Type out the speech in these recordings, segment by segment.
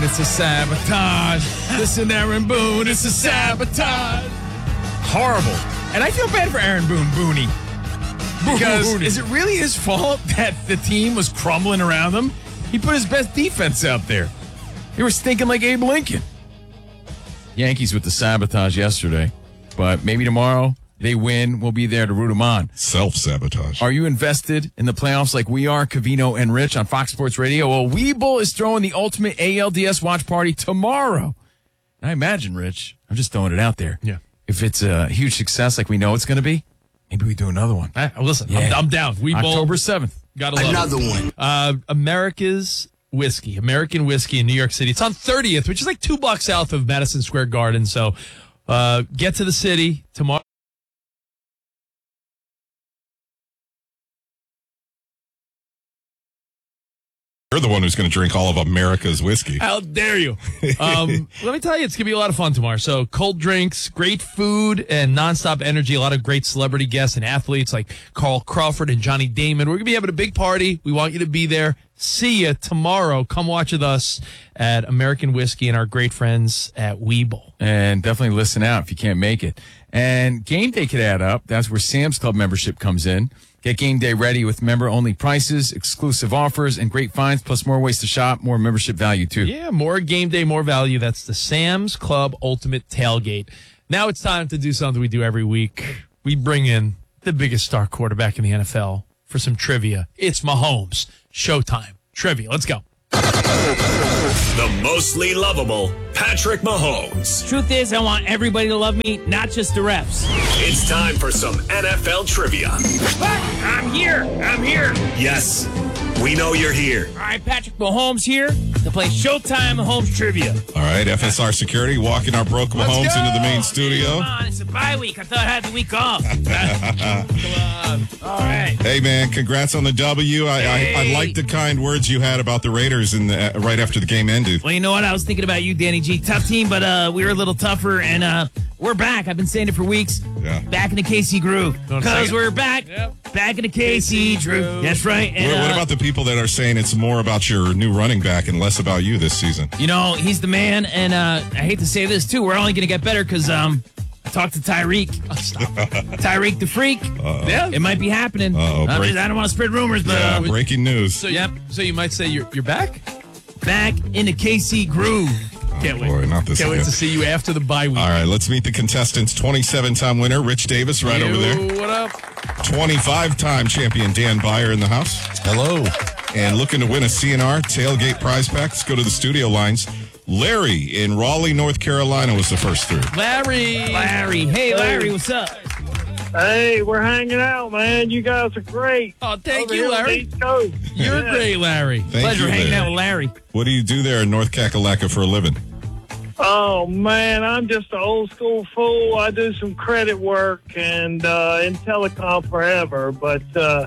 It's a sabotage. Listen, Aaron Boone, it's a sabotage. Horrible. And I feel bad for Aaron Boone, Booney. Because is it really his fault that the team was crumbling around him? He put his best defense out there. They were stinking like Abe Lincoln. Yankees with the sabotage yesterday. But maybe tomorrow they win. We'll be there to root them on. Self-sabotage. Are you invested in the playoffs like we are, Covino and Rich on Fox Sports Radio? Well, Weeble is throwing the ultimate ALDS watch party tomorrow. I imagine, Rich, I'm just throwing it out there. Yeah. If it's a huge success like we know it's going to be, maybe we do another one. Listen, Yeah. I'm down. Weeble, October 7th. Gotta love Another it. one. America's Whiskey, American Whiskey in New York City. It's on 30th, which is like 2 blocks south of Madison Square Garden. So get to the city tomorrow. You're the one who's going to drink all of America's whiskey. How dare you? Let me tell you, it's going to be a lot of fun tomorrow. So cold drinks, great food, and nonstop energy. A lot of great celebrity guests and athletes like Carl Crawford and Johnny Damon. We're going to be having a big party. We want you to be there. See you tomorrow. Come watch with us at American Whiskey and our great friends at Weeble. And definitely listen out if you can't make it. And game day could add up. That's where Sam's Club membership comes in. Get game day ready with member-only prices, exclusive offers, and great finds, plus more ways to shop, more membership value, too. Yeah, more game day, more value. That's the Sam's Club Ultimate Tailgate. Now it's time to do something we do every week. We bring in the biggest star quarterback in the NFL for some trivia. It's Mahomes. Showtime. Trivia. Let's go. The mostly lovable Patrick Mahomes. Truth is, I want everybody to love me, not just the refs. It's time for some NFL trivia. I'm here. Yes, we know you're here. All right, Patrick Mahomes here to play Showtime Mahomes Trivia. All right, FSR Security walking our broke Mahomes into the main studio. Come on, it's a bye week. I thought I had the week off. Come on. All right. Hey, man, congrats on the W. I Hey. like the kind words you had about the Raiders right after the game ended. Well, you know what? I was thinking about you, Danny G. Tough team, but we were a little tougher, and we're back. I've been saying it for weeks. Yeah. Back in the KC groove. Because we're back. Yep. Back in the KC groove. That's right. And, What about the people that are saying it's more about your new running back and less about you this season? You know, he's the man, and I hate to say this, too. We're only going to get better because I talked to Tyreek. Tyreek the Freak. Yeah. It might be happening. Uh-oh, I break- don't want to spread rumors, but Yeah, breaking news. So, Yep. so you might say you're back? back in the KC groove. Can't wait. Boy, not this Can't wait again. to see you after the bye week. All right, let's meet the contestants. 27-time winner Rich Davis right over there. What up? 25-time champion Dan Byer in the house. Hello. And looking to win a CNR tailgate prize pack, let's go to the studio lines. Larry in Raleigh, North Carolina was the first through. Larry. Hey, Larry, what's up? Hey, we're hanging out, man. You guys are great. Oh, thank Over you, here on the Larry. East Coast. You're great, Larry. Thank Pleasure you, hanging out Larry. with Larry. What do you do there in North Kakalaka for a living? Oh, man, I'm just an old school fool. I do some credit work and in telecom forever, but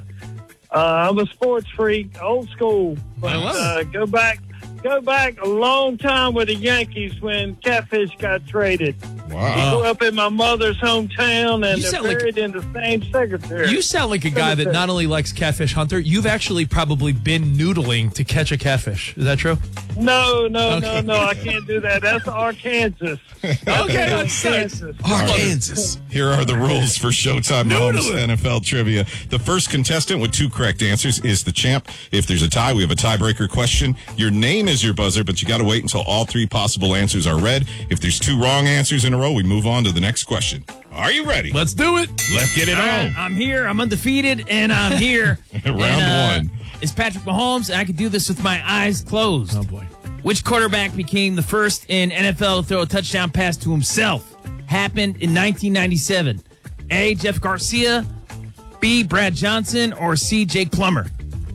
I'm a sports freak, old school. But I love go back a long time with the Yankees when Catfish got traded. Wow. Grew up in my mother's hometown, and You they're sound like- buried in the same cemetery. You sound like a guy that not only likes Catfish Hunter, you've actually probably been noodling to catch a catfish. Is that true? No, I can't do that. That's Arkansas. Okay, that's Kansas. Arkansas. Here are the rules for Showtime Mahomes NFL trivia. The first contestant with 2 correct answers is the champ. If there's a tie, we have a tiebreaker question. Your name is your buzzer, but you got to wait until all 3 possible answers are read. If there's 2 wrong answers in a row, we move on to the next question. Are you ready? Let's do it. Let's get it on. I'm here. I'm undefeated, and I'm here. Round 1. It's Patrick Mahomes, and I can do this with my eyes closed. Oh, boy. Which quarterback became the first in NFL to throw a touchdown pass to himself? Happened in 1997. A, Jeff Garcia, B, Brad Johnson, or C, Jake Plummer?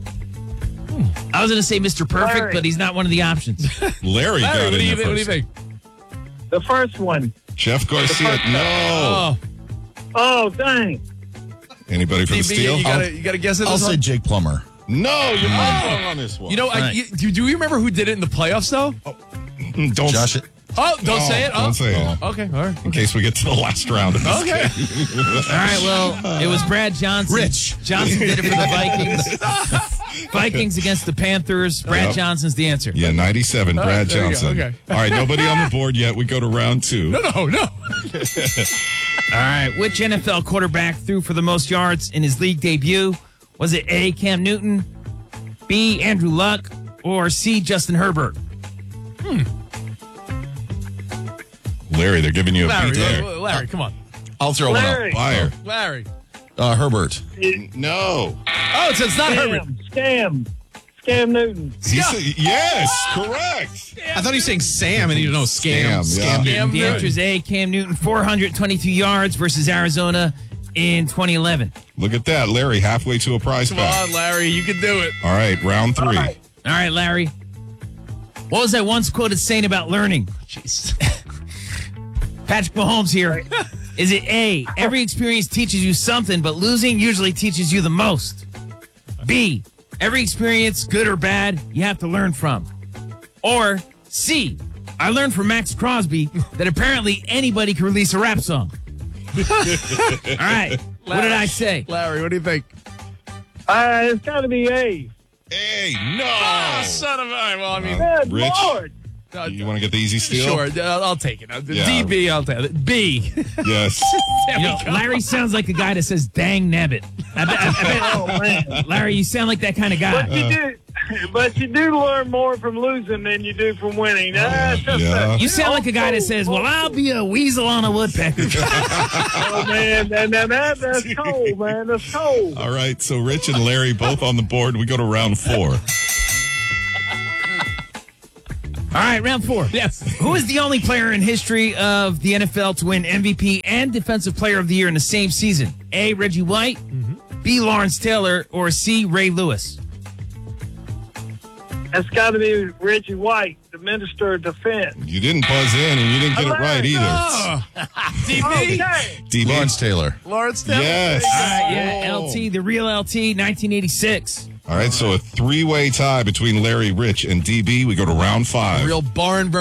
I was going to say Mr. Perfect, Larry. but he's not one of the options. Larry got Larry, in what do you there think? What do you first. think? The first one. Jeff Garcia, no. Oh, Oh, dang. Anybody for the DB, steal? you gotta guess it. I'll this say one? Jake Plummer. No, you're wrong on this one. You know, right. do you remember who did it in the playoffs though? don't Josh it. Oh, don't say it. Oh. Don't say it. Okay, all right. In case we get to the last round of this Okay. game. All right, well, it was Brad Johnson. Rich. Johnson did it for the Vikings. Vikings against the Panthers. Brad Yep. Johnson's the answer. Yeah, 97, Brad there you go. Johnson. Okay. All right, nobody on the board yet. We go to round 2. No. All right. Which NFL quarterback threw for the most yards in his league debut? Was it A, Cam Newton, B, Andrew Luck, or C, Justin Herbert? Larry, they're giving you a beat there. Larry, come on. I'll throw one Larry. Fire. Larry. out. Herbert. No. Oh, so it's not Herbert. Scam Newton. He said, yes, correct. I thought he was saying Sam, and he didn't know scam. Scam, yeah. Damn The right. answer is A, Cam Newton, 422 yards versus Arizona in 2011. Look at that, Larry, halfway to a prize Come pack. on, Larry. You can do it. All right, round 3. All right, Larry. What was that once quoted saying about learning? Jeez. Patrick Mahomes here. Is it A, every experience teaches you something, but losing usually teaches you the most? B, every experience, good or bad, you have to learn from? Or C, I learned from Max Crosby that apparently anybody can release a rap song. All right, what did I say? Larry, what do you think? It's got to be A. Hey, no. Oh, son of a... Well, I mean... Good Rich. Lord. You want to get the easy steal? Sure, I'll take it. Yeah. DB, I'll take it. B. Yes. There You we know, go. Larry sounds like a guy that says, dang nabbit. I bet, Oh, man. Larry, you sound like that kind of guy. But you do learn more from losing than you do from winning. That's just Yeah. You sound like a guy that says, well, I'll be a weasel on a woodpecker. Oh, man. And that's cold, man. That's cold. All right, so Rich and Larry both on the board. We go to round 4. All right, round 4. Yes. Who is the only player in history of the NFL to win MVP and Defensive Player of the Year in the same season? A, Reggie White, B, Lawrence Taylor, or C, Ray Lewis? That's got to be Reggie White, the Minister of Defense. You didn't buzz in, and you didn't get it right either. Oh. DB. Okay. DB. Lawrence Taylor. Lawrence Taylor. Yes. All right, yeah, LT, the real LT, 1986. All right, so a 3-way tie between Larry, Rich, and DB. We go to round 5. Real barn burner.